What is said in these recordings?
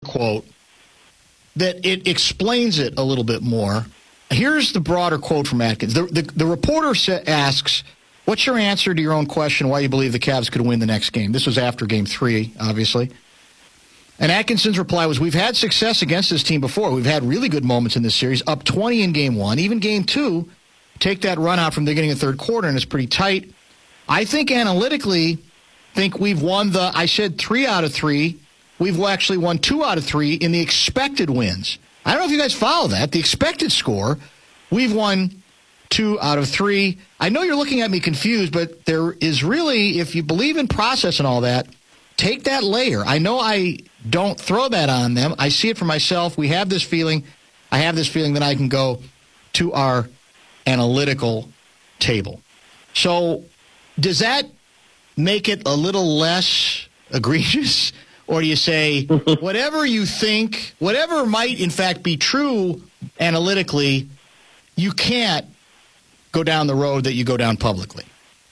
quote that it explains it a little bit more. Here's the broader quote from Atkins. The reporter asks, what's your answer to your own question why you believe the Cavs could win the next game? This was after Game 3, obviously. And Atkinson's reply was, we've had success against this team before. We've had really good moments in this series, up 20 in Game 1. Even Game 2, take that run out from the beginning of the third quarter, and it's pretty tight. I think analytically, we've won I said 3 out of 3. We've actually won 2 out of 3 in the expected wins. I don't know if you guys follow that. The expected score, we've won 2 out of 3. I know you're looking at me confused, but there is really, if you believe in process and all that, take that layer. I know I don't throw that on them. I see it for myself. I have this feeling that I can go to our analytical table. So does that make it a little less egregious? Or do you say, whatever you think, whatever might in fact be true analytically, you can't go down the road that you go down publicly?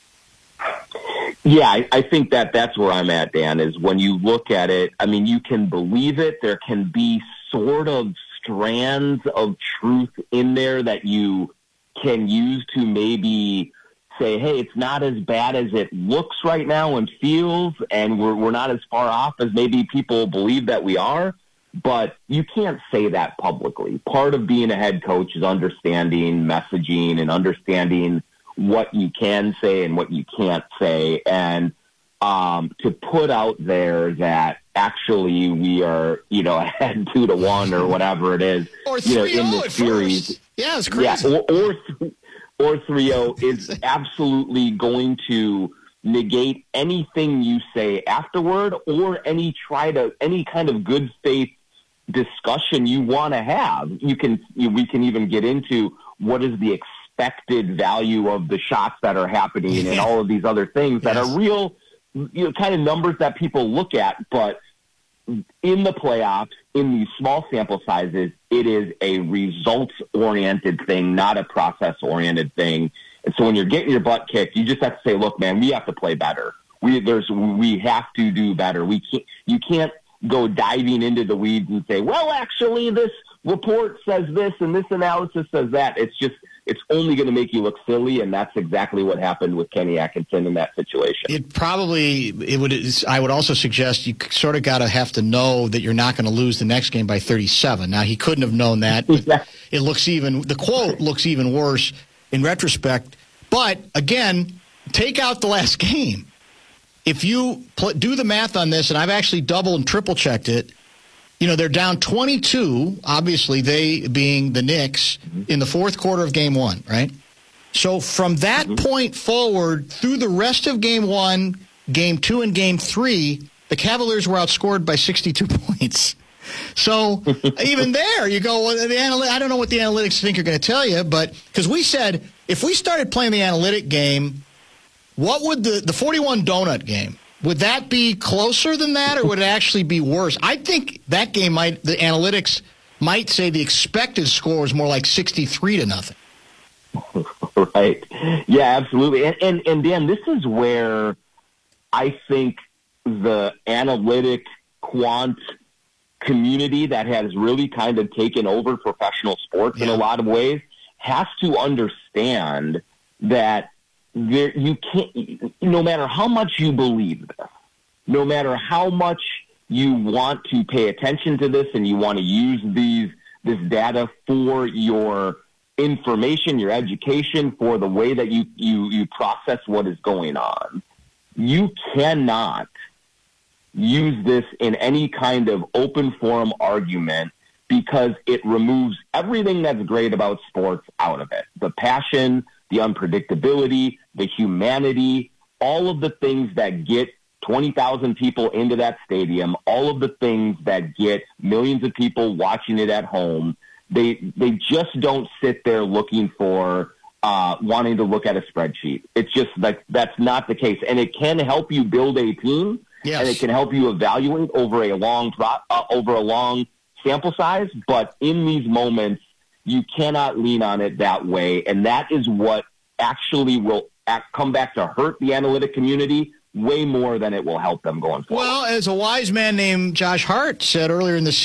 Yeah, I think that's where I'm at, Dan, is when you look at it, I mean, you can believe it. There can be sort of strands of truth in there that you can use to maybe say, hey, it's not as bad as it looks right now and feels, and we're not as far off as maybe people believe that we are, but you can't say that publicly. Part of being a head coach is understanding messaging and understanding what you can say and what you can't say, and to put out there that actually we are, ahead 2-1 or whatever it is, or 3-0 in this series. First. Yeah, it's crazy. Yeah, or 3-0 is absolutely going to negate anything you say afterward or any kind of good faith discussion you want to have. We can even get into what is the expected value of the shots that are happening and all of these other things that are real, kind of numbers that people look at. But in the playoffs, in these small sample sizes, it is a results-oriented thing, not a process-oriented thing. And so when you're getting your butt kicked, you just have to say, look, man, we have to play better. We have to do better. You can't go diving into the weeds and say, well, actually, this report says this and this analysis says that. It's only going to make you look silly, and that's exactly what happened with Kenny Atkinson in that situation. I would also suggest you sort of have to know that you're not going to lose the next game by 37. Now, he couldn't have known that. But the quote looks even worse in retrospect. But, again, take out the last game. If you do the math on this, and I've actually double and triple checked it, they're down 22, obviously they being the Knicks, in the fourth quarter of Game 1, right? So from that point forward, through the rest of Game 1, Game 2, and Game 3, the Cavaliers were outscored by 62 points. So even there, you go, well, I don't know what the analytics think are going to tell you, but because we said if we started playing the analytic game, what would the 41 donut game, would that be closer than that, or would it actually be worse? I think that game the analytics might say the expected score was more like 63-0. Right. Yeah, absolutely. And Dan, this is where I think the analytic quant community that has really kind of taken over professional sports in a lot of ways has to understand that you can't, no matter how much you believe this, no matter how much you want to pay attention to this and you want to use this data for your information, your education, for the way that you process what is going on, you cannot use this in any kind of open forum argument, because it removes everything that's great about sports out of it. The passion, the unpredictability, the humanity, all of the things that get 20,000 people into that stadium, all of the things that get millions of people watching it at home. They just don't sit there looking for wanting to look at a spreadsheet. It's just like that's not the case. And it can help you build a team, and it can help you evaluate over a long sample size. But in these moments, you cannot lean on it that way, and that is what actually will come back to hurt the analytic community way more than it will help them going forward. Well, as a wise man named Josh Hart said earlier in the